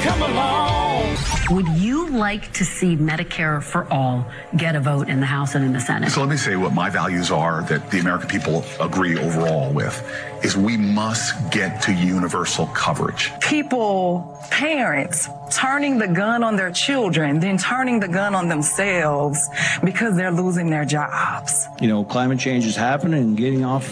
come along. Would you like to see Medicare for all get a vote in the House and in the Senate? So let me say what my values are that the American people agree overall with is we must get to universal coverage. People, parents, turning the gun on their children, then turning the gun on themselves because they're losing their jobs. You know, climate change is happening and getting off